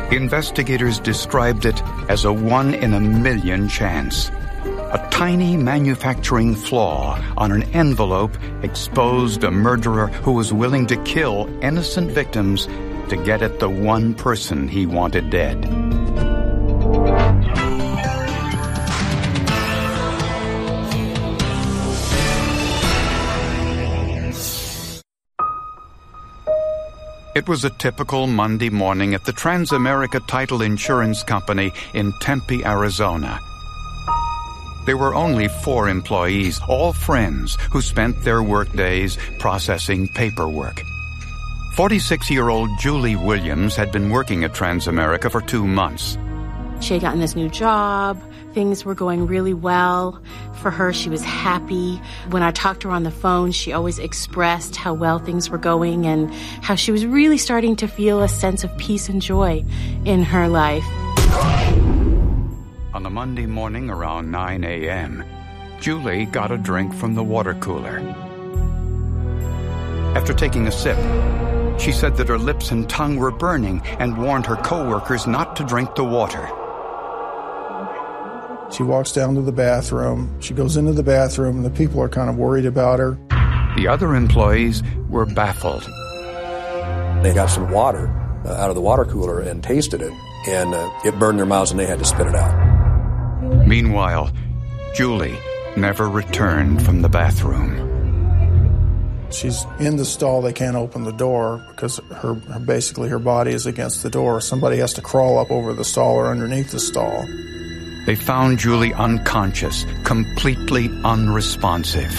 Investigators described it as a 1 in a million chance. A tiny manufacturing flaw on an envelope exposed a murderer who was willing to kill innocent victims to get at the one person he wanted dead. It was a typical Monday morning at the Transamerica Title Insurance Company in Tempe, Arizona. There were only 4 employees, all friends, who spent their workdays processing paperwork. 46-year-old Julie Williams had been working at Transamerica for 2 months. She had gotten this new job. Things were going really well. For her, she was happy. When I talked to her on the phone, she always expressed how well things were going and how she was really starting to feel a sense of peace and joy in her life. On a Monday morning around 9 a.m., Julie got a drink from the water cooler. After taking a sip, she said that her lips and tongue were burning and warned her co-workers not to drink the water. She walks down to the bathroom. She goes into the bathroom, and the people are kind of worried about her. The other employees were baffled. They got some water out of the water cooler and tasted it, and it burned their mouths, and they had to spit it out. Meanwhile, Julie never returned from the bathroom. She's in the stall. They can't open the door because basically her body is against the door. Somebody has to crawl up over the stall or underneath the stall. They found Julie unconscious, completely unresponsive.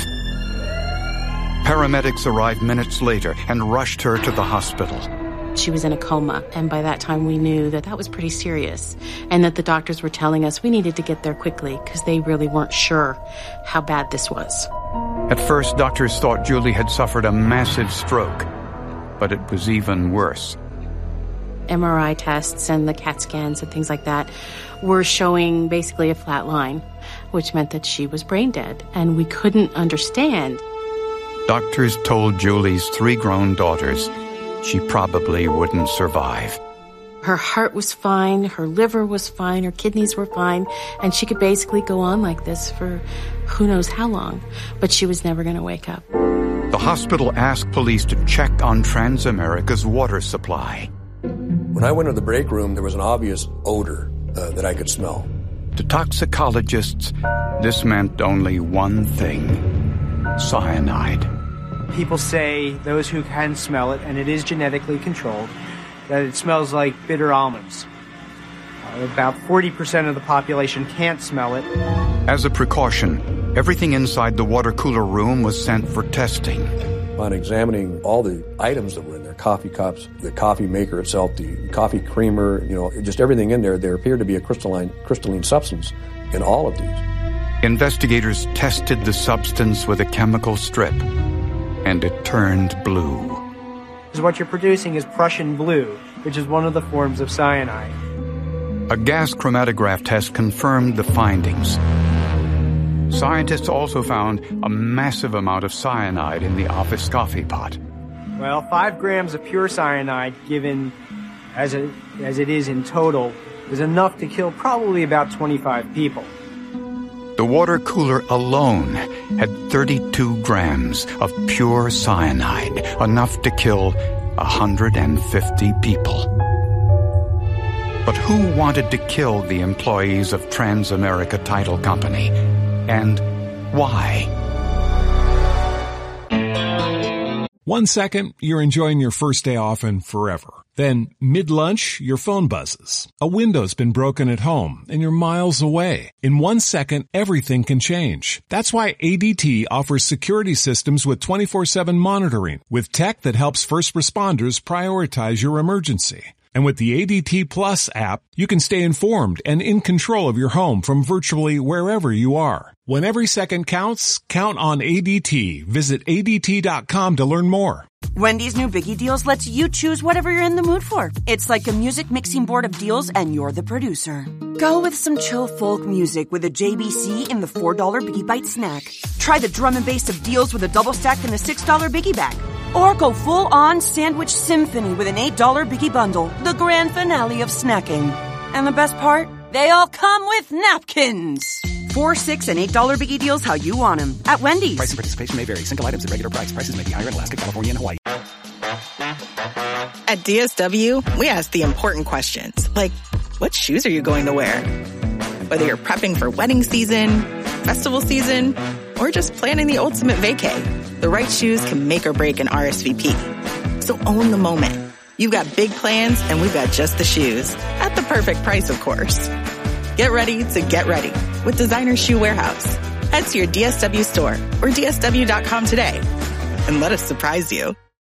Paramedics arrived minutes later and rushed her to the hospital. She was in a coma, and by that time we knew that was pretty serious, and that the doctors were telling us we needed to get there quickly because they really weren't sure how bad this was. At first, doctors thought Julie had suffered a massive stroke, but it was even worse. MRI tests and the CAT scans and things like that were showing basically a flat line, which meant that she was brain dead, and we couldn't understand. Doctors told Julie's 3 grown daughters she probably wouldn't survive. Her heart was fine, her liver was fine, her kidneys were fine, and she could basically go on like this for who knows how long, but she was never going to wake up. The hospital asked police to check on Transamerica's water supply. When I went to the break room, there was an obvious odor that I could smell. To toxicologists, this meant only one thing: cyanide. People say, those who can smell it, and it is genetically controlled, that it smells like bitter almonds. About 40% of the population can't smell it. As a precaution, everything inside the water cooler room was sent for testing. On examining all the items that were in there, coffee cups, the coffee maker itself, the coffee creamer, just everything in there, there appeared to be a crystalline substance in all of these. Investigators tested the substance with a chemical strip, and it turned blue. Because what you're producing is Prussian blue, which is one of the forms of cyanide. A gas chromatograph test confirmed the findings. Scientists also found a massive amount of cyanide in the office coffee pot. Well, 5 grams of pure cyanide, given as it is in total, is enough to kill probably about 25 people. The water cooler alone had 32 grams of pure cyanide, enough to kill 150 people. But who wanted to kill the employees of Transamerica Title Company? And why? 1 second, you're enjoying your first day off and forever. Then, mid-lunch, your phone buzzes. A window's been broken at home, and you're miles away. In 1 second, everything can change. That's why ADT offers security systems with 24/7 monitoring, with tech that helps first responders prioritize your emergency. And with the ADT Plus app, you can stay informed and in control of your home from virtually wherever you are. When every second counts, count on ADT. Visit ADT.com to learn more. Wendy's new Biggie Deals lets you choose whatever you're in the mood for. It's like a music mixing board of deals, and you're the producer. Go with some chill folk music with a JBC in the $4 Biggie Bite snack. Try the drum and bass of deals with a double stack in the $6 Biggie Bag. Or go full-on sandwich symphony with an $8 Biggie Bundle, the grand finale of snacking. And the best part? They all come with napkins. 4, $6, and $8 Biggie deals how you want them. At Wendy's. Price and participation may vary. Single items at regular price. Prices may be higher in Alaska, California, and Hawaii. At DSW, we ask the important questions, like, what shoes are you going to wear? Whether you're prepping for wedding season, festival season, or just planning the ultimate vacay, the right shoes can make or break an RSVP. So own the moment. You've got big plans, and we've got just the shoes. At the perfect price, of course. Get ready to get ready with Designer Shoe Warehouse. Head to your DSW store or DSW.com today and let us surprise you.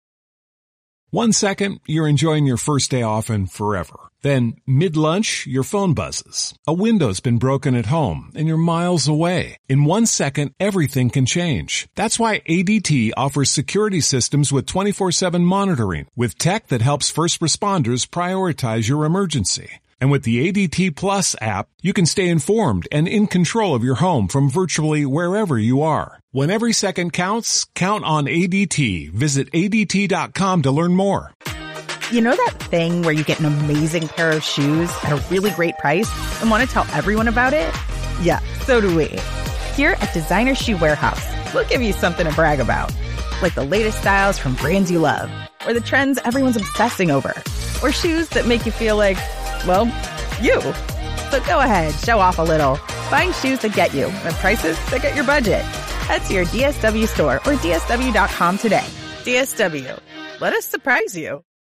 1 second, you're enjoying your first day off and forever. Then, mid-lunch, your phone buzzes. A window's been broken at home and you're miles away. In 1 second, everything can change. That's why ADT offers security systems with 24/7 monitoring, with tech that helps first responders prioritize your emergency. And with the ADT Plus app, you can stay informed and in control of your home from virtually wherever you are. When every second counts, count on ADT. Visit ADT.com to learn more. You know that thing where you get an amazing pair of shoes at a really great price and want to tell everyone about it? Yeah, so do we. Here at Designer Shoe Warehouse, we'll give you something to brag about. Like the latest styles from brands you love, or the trends everyone's obsessing over, or shoes that make you feel like, well, you. So go ahead, show off a little. Find shoes that get you at prices that get your budget. Head to your DSW store or DSW.com today. DSW. Let us surprise you.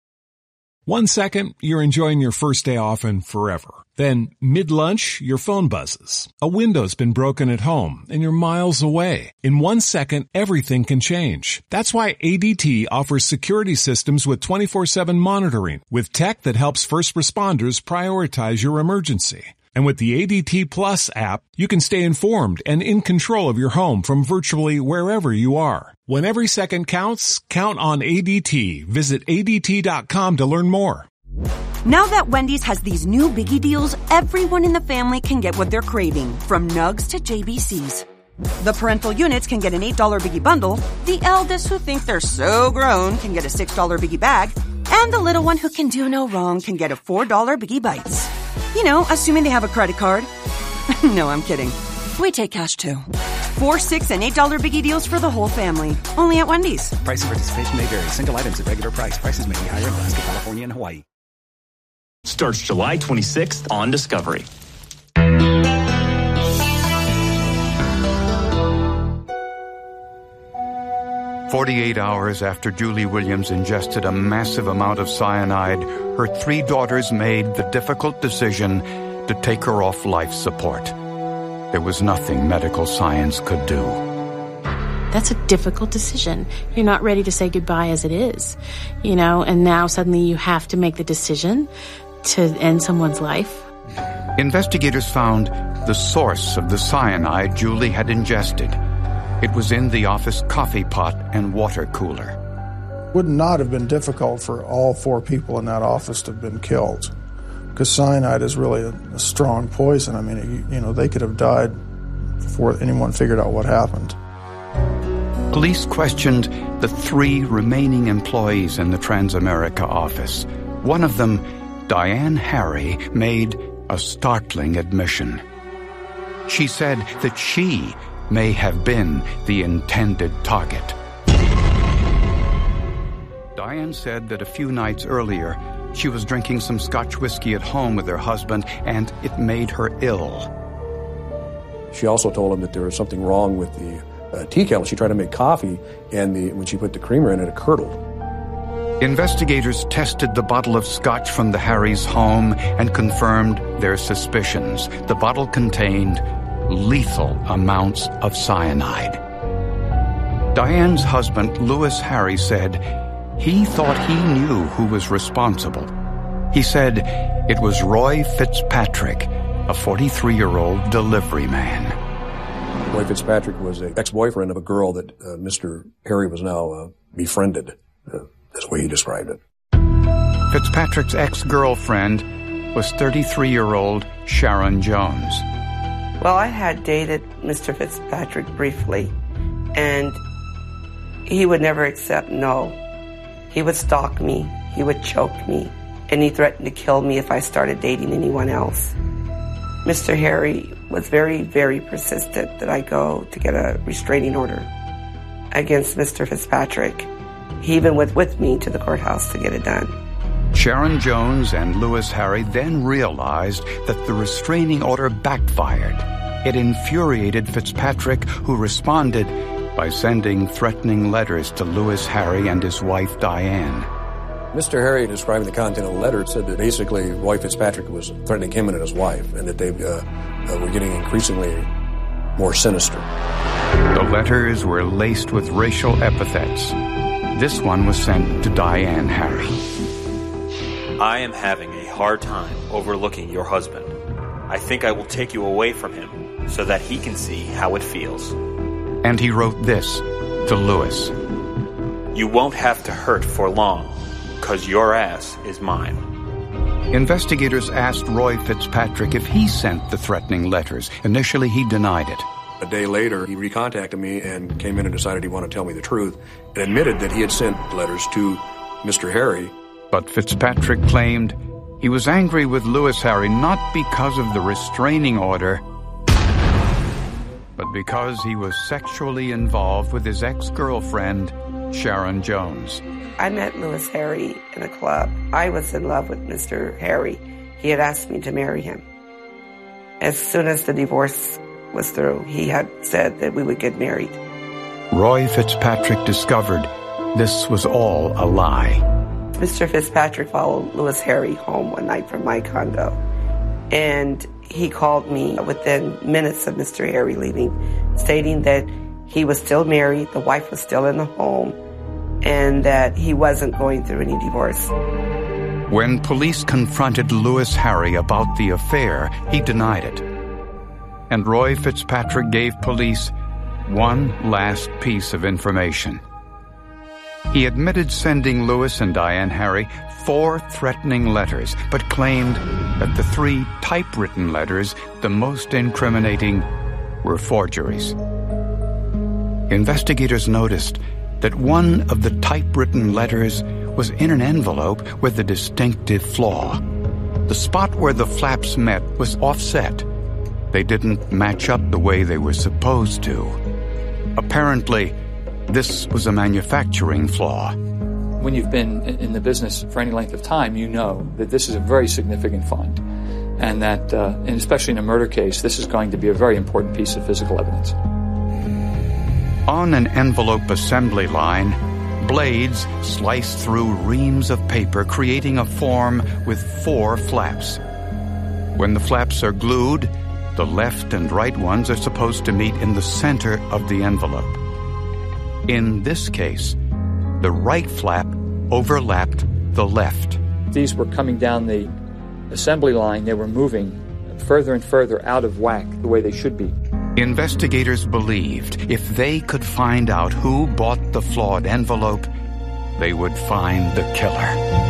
1 second, you're enjoying your first day off and forever. Then, mid-lunch, your phone buzzes. A window's been broken at home and you're miles away. In 1 second, everything can change. That's why ADT offers security systems with 24/7 monitoring, with tech that helps first responders prioritize your emergency. And with the ADT Plus app, you can stay informed and in control of your home from virtually wherever you are. When every second counts, count on ADT. Visit ADT.com to learn more. Now that Wendy's has these new Biggie deals, everyone in the family can get what they're craving, from nugs to JBCs. The parental units can get an $8 Biggie Bundle, the eldest who think they're so grown can get a $6 Biggie Bag, and the little one who can do no wrong can get a $4 Biggie Bites. You know, assuming they have a credit card. No, I'm kidding. We take cash too. 4, $6, and $8 Biggie deals for the whole family. Only at Wendy's. Price and participation may vary. Single items at regular price. Prices may be higher in Alaska, California, and Hawaii. Starts July 26th on Discovery. 48 hours after Julie Williams ingested a massive amount of cyanide, her 3 daughters made the difficult decision to take her off life support. There was nothing medical science could do. That's a difficult decision. You're not ready to say goodbye as it is, you know, and now suddenly you have to make the decision to end someone's life. Investigators found the source of the cyanide Julie had ingested. It was in the office coffee pot and water cooler. Would not have been difficult for all 4 people in that office to have been killed, because cyanide is really a strong poison. I mean, you know, they could have died before anyone figured out what happened. Police questioned the 3 remaining employees in the Transamerica office. One of them, Diane Harry, made a startling admission. She said that she may have been the intended target. Diane said that a few nights earlier, she was drinking some Scotch whiskey at home with her husband, and it made her ill. She also told him that there was something wrong with the tea kettle. She tried to make coffee, and when she put the creamer in it curdled. Investigators tested the bottle of Scotch from the Harrys' home and confirmed their suspicions. The bottle contained lethal amounts of cyanide. Diane's husband, Louis Harry, said he thought he knew who was responsible. He said it was Roy Fitzpatrick, a 43-year-old delivery man. Roy Fitzpatrick was an ex-boyfriend of a girl that Mr. Harry was now befriended. That's the way he described it. Fitzpatrick's ex-girlfriend was 33-year-old Sharon Jones. Well, I had dated Mr. Fitzpatrick briefly, and He would never accept no. He would stalk me, he would choke me, and he threatened to kill me if I started dating anyone else. Mr. Harry was very, very persistent that I go to get a restraining order against Mr. Fitzpatrick. He even went with me to the courthouse to get it done. Sharon Jones and Louis Harry then realized that the restraining order backfired. It infuriated Fitzpatrick, who responded by sending threatening letters to Louis Harry and his wife Diane. Mr. Harry, describing the content of the letter, said that basically Roy Fitzpatrick was threatening him and his wife, and that they were getting increasingly more sinister. The letters were laced with racial epithets. This one was sent to Diane Harry. I am having a hard time overlooking your husband. I think I will take you away from him so that he can see how it feels. And he wrote this to Louis. You won't have to hurt for long, 'cause your ass is mine. Investigators asked Roy Fitzpatrick if he sent the threatening letters. Initially, he denied it. A day later, he recontacted me and came in and decided he wanted to tell me the truth and admitted that he had sent letters to Mr. Harry. But Fitzpatrick claimed he was angry with Louis Harry not because of the restraining order, but because he was sexually involved with his ex-girlfriend, Sharon Jones. I met Louis Harry in a club. I was in love with Mr. Harry. He had asked me to marry him. As soon as the divorce was through, he had said that we would get married. Roy Fitzpatrick discovered this was all a lie. Mr. Fitzpatrick followed Louis Harry home one night from my condo, and he called me within minutes of Mr. Harry leaving, stating that he was still married, the wife was still in the home, and that he wasn't going through any divorce. When police confronted Louis Harry about the affair, he denied it. And Roy Fitzpatrick gave police one last piece of information. He admitted sending Louis and Diane Harry 4 threatening letters, but claimed that the 3 typewritten letters, the most incriminating, were forgeries. Investigators noticed that one of the typewritten letters was in an envelope with a distinctive flaw. The spot where the flaps met was offset. They didn't match up the way they were supposed to. Apparently, this was a manufacturing flaw. When you've been in the business for any length of time, you know that this is a very significant find, and that, and especially in a murder case, this is going to be a very important piece of physical evidence. On an envelope assembly line, blades slice through reams of paper, creating a form with 4 flaps. When the flaps are glued, the left and right ones are supposed to meet in the center of the envelope. In this case, the right flap overlapped the left. These were coming down the assembly line. They were moving further and further out of whack the way they should be. Investigators believed if they could find out who bought the flawed envelope, they would find the killer.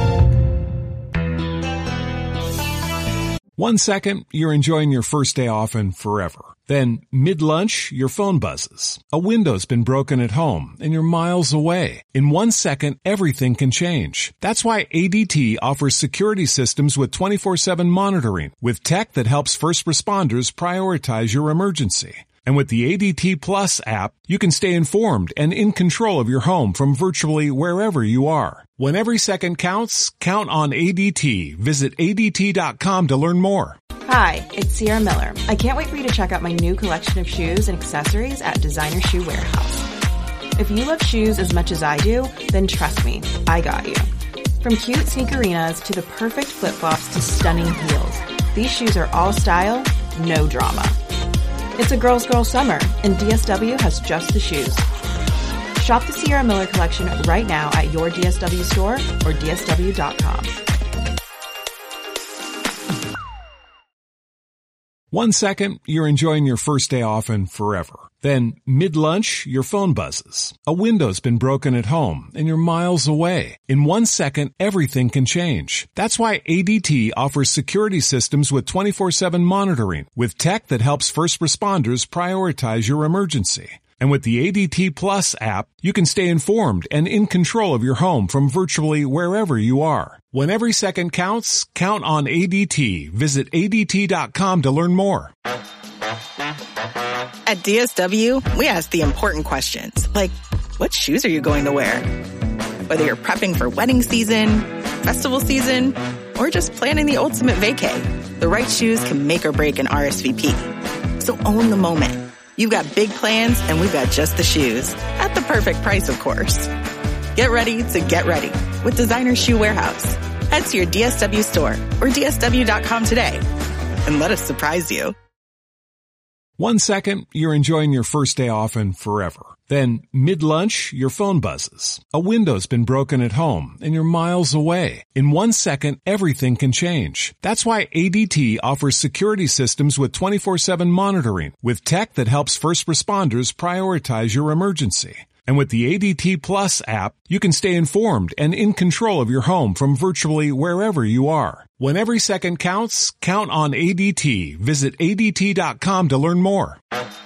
1 second, you're enjoying your first day off and forever. Then, mid-lunch, your phone buzzes. A window's been broken at home, and you're miles away. In 1 second, everything can change. That's why ADT offers security systems with 24/7 monitoring, with tech that helps first responders prioritize your emergency. And with the ADT Plus app, you can stay informed and in control of your home from virtually wherever you are. When every second counts, count on ADT. Visit ADT.com to learn more. Hi, it's Sierra Miller. I can't wait for you to check out my new collection of shoes and accessories at Designer Shoe Warehouse. If you love shoes as much as I do, then trust me, I got you. From cute sneakerinas to the perfect flip-flops to stunning heels, these shoes are all style, no drama. It's a girl's girl summer, and DSW has just the shoes. Shop the Sierra Miller collection right now at your DSW store or DSW.com. 1 second, you're enjoying your first day off and forever. Then, mid-lunch, your phone buzzes. A window's been broken at home, and you're miles away. In 1 second, everything can change. That's why ADT offers security systems with 24/7 monitoring, with tech that helps first responders prioritize your emergency. And with the ADT Plus app, you can stay informed and in control of your home from virtually wherever you are. When every second counts, count on ADT. Visit ADT.com to learn more. At DSW, we ask the important questions, like, what shoes are you going to wear? Whether you're prepping for wedding season, festival season, or just planning the ultimate vacay, the right shoes can make or break an RSVP. So own the moment. You've got big plans, and we've got just the shoes. At the perfect price, of course. Get ready to get ready with Designer Shoe Warehouse. Head to your DSW store or DSW.com today and let us surprise you. 1 second, you're enjoying your first day off and forever. Then, mid-lunch, your phone buzzes. A window's been broken at home, and you're miles away. In 1 second, everything can change. That's why ADT offers security systems with 24/7 monitoring, with tech that helps first responders prioritize your emergency. And with the ADT Plus app, you can stay informed and in control of your home from virtually wherever you are. When every second counts, count on ADT. Visit ADT.com to learn more.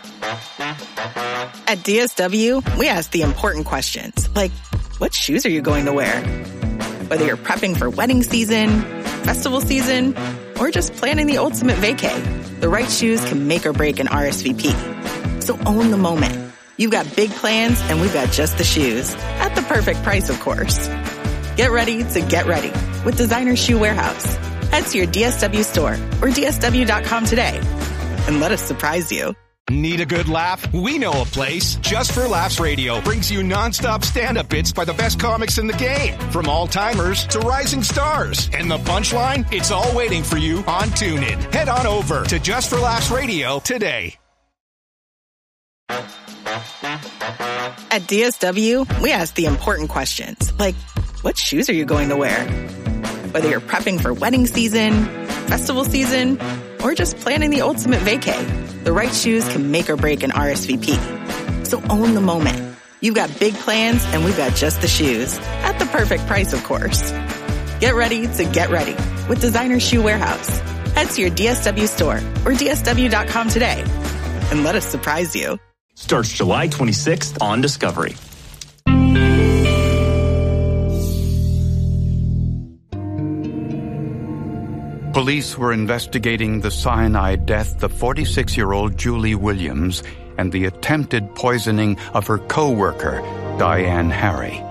At DSW, we ask the important questions, like, what shoes are you going to wear? Whether you're prepping for wedding season, festival season, or just planning the ultimate vacay, the right shoes can make or break an RSVP. So own the moment. You've got big plans, and we've got just the shoes. At the perfect price, of course. Get ready to get ready with Designer Shoe Warehouse. Head to your DSW store or DSW.com today and let us surprise you. Need a good laugh? We know a place. Just for Laughs Radio brings you nonstop stand-up bits by the best comics in the game. From all-timers to rising stars. And the punchline? It's all waiting for you on TuneIn. Head on over to Just for Laughs Radio today. At DSW, we ask the important questions, like, what shoes are you going to wear? Whether you're prepping for wedding season, festival season, or just planning the ultimate vacay, the right shoes can make or break an RSVP. So own the moment. You've got big plans, and we've got just the shoes. At the perfect price, of course. Get ready to get ready with Designer Shoe Warehouse. Head to your DSW store or DSW.com today and let us surprise you. Starts July 26th on Discovery. Police were investigating the cyanide death of 46-year-old Julie Williams and the attempted poisoning of her co-worker, Diane Harry.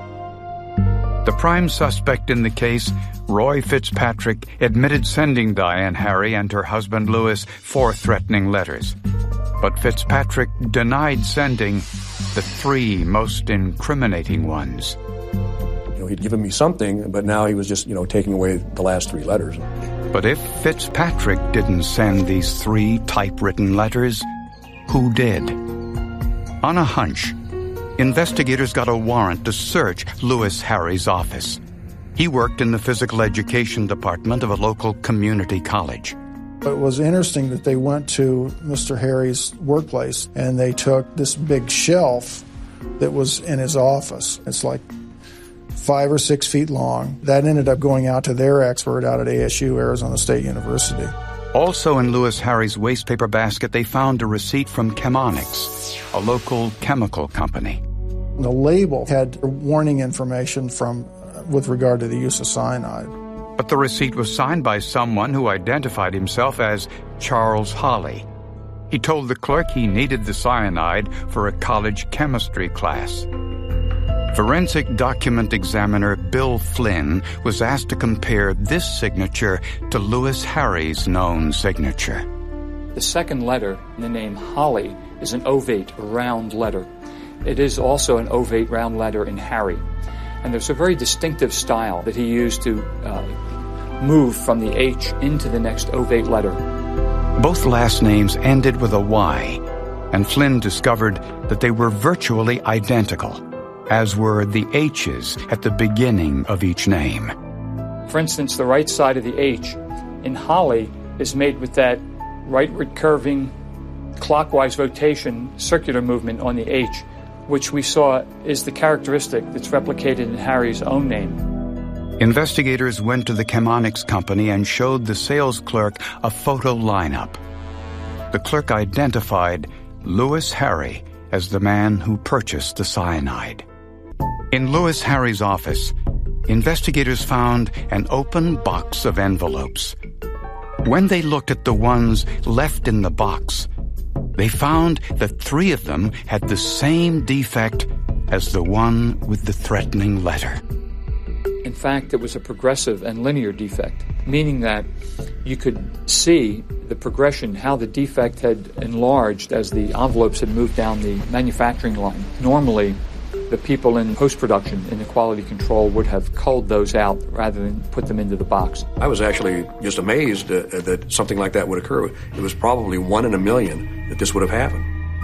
The prime suspect in the case, Roy Fitzpatrick, admitted sending Diane Harry and her husband Louis 4 threatening letters. But Fitzpatrick denied sending the 3 most incriminating ones. He'd given me something, but now he was just, taking away the last 3 letters. But if Fitzpatrick didn't send these 3 typewritten letters, who did? On a hunch, investigators got a warrant to search Louis Harry's office. He worked in the physical education department of a local community college. It was interesting that they went to Mr. Harry's workplace and they took this big shelf that was in his office. It's like 5 or 6 feet long. That ended up going out to their expert out at ASU, Arizona State University. Also in Louis Harry's wastepaper basket, they found a receipt from Chemonix, a local chemical company. The label had warning information with regard to the use of cyanide. But the receipt was signed by someone who identified himself as Charles Holly. He told the clerk he needed the cyanide for a college chemistry class. Forensic document examiner Bill Flynn was asked to compare this signature to Louis Harry's known signature. The second letter in the name Holly is an ovate, round letter. It is also an ovate, round letter in Harry. And there's a very distinctive style that he used to move from the H into the next ovate letter. Both last names ended with a Y, and Flynn discovered that they were virtually identical, as were the H's at the beginning of each name. For instance, the right side of the H in Holly is made with that rightward curving, clockwise rotation, circular movement on the H, which we saw is the characteristic that's replicated in Harry's own name. Investigators went to the Chemonix company and showed the sales clerk a photo lineup. The clerk identified Louis Harry as the man who purchased the cyanide. In Louis Harry's office, investigators found an open box of envelopes. When they looked at the ones left in the box, they found that 3 of them had the same defect as the one with the threatening letter. In fact, it was a progressive and linear defect, meaning that you could see the progression, how the defect had enlarged as the envelopes had moved down the manufacturing line. Normally, the people in post-production, in the quality control, would have culled those out rather than put them into the box. I was actually just amazed that something like that would occur. It was probably 1 in a million that this would have happened.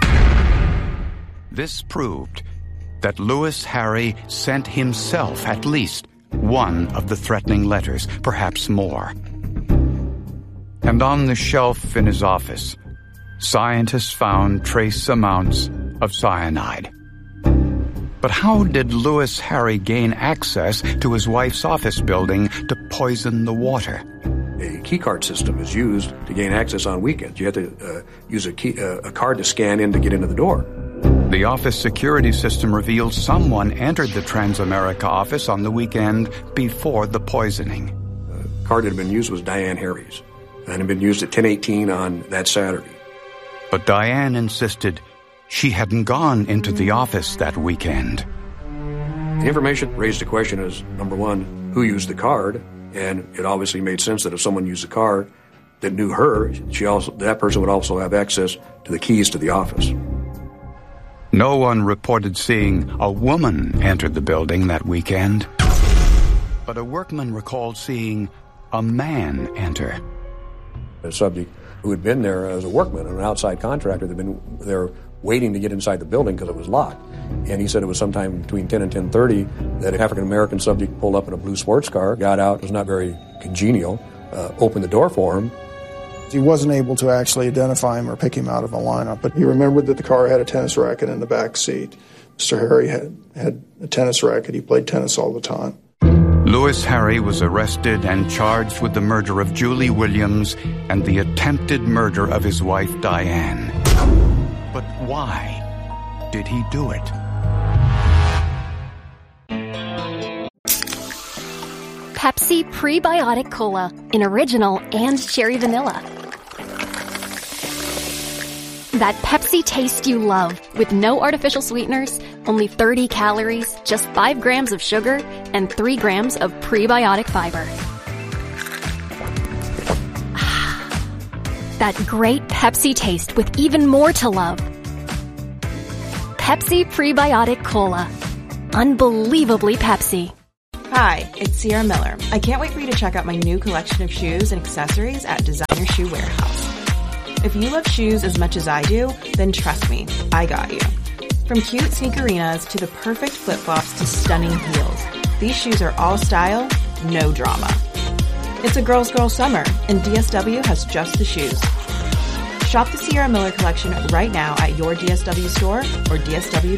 This proved that Louis Harry sent himself at least one of the threatening letters, perhaps more. And on the shelf in his office, scientists found trace amounts of cyanide. But how did Louis Harry gain access to his wife's office building to poison the water? A keycard system is used to gain access on weekends. You have to use a card to scan in to get into the door. The office security system revealed someone entered the Transamerica office on the weekend before the poisoning. The card that had been used was Diane Harry's, and had been used at 10:18 on that Saturday. But Diane insisted she hadn't gone into the office that weekend. The information raised the question as, number one, who used the card? And it obviously made sense that if someone used the card that knew her, that person would also have access to the keys to the office. No one reported seeing a woman enter the building that weekend, but a workman recalled seeing a man enter. A subject who had been there as a workman, an outside contractor, that had been there waiting to get inside the building because it was locked. And he said it was sometime between 10 and 10:30 that an African-American subject pulled up in a blue sports car, got out, was not very congenial, opened the door for him. He wasn't able to actually identify him or pick him out of a lineup, but he remembered that the car had a tennis racket in the back seat. Mr. Harry had a tennis racket. He played tennis all the time. Louis Harry was arrested and charged with the murder of Julie Williams and the attempted murder of his wife, Diane. But why did he do it? Pepsi Prebiotic Cola in original and cherry vanilla. That Pepsi taste you love, with no artificial sweeteners, only 30 calories, just 5 grams of sugar, and 3 grams of prebiotic fiber. That great Pepsi taste with even more to love. Pepsi Prebiotic Cola. Unbelievably Pepsi. Hi, it's Sierra Miller. I can't wait for you to check out my new collection of shoes and accessories at Designer Shoe Warehouse. If you love shoes as much as I do, then trust me, I got you. From cute sneakerinas to the perfect flip-flops to stunning heels, these shoes are all style, no drama. It's a girl's girl summer, and DSW has just the shoes. Shop the Sierra Miller collection right now at your DSW store or DSW.com.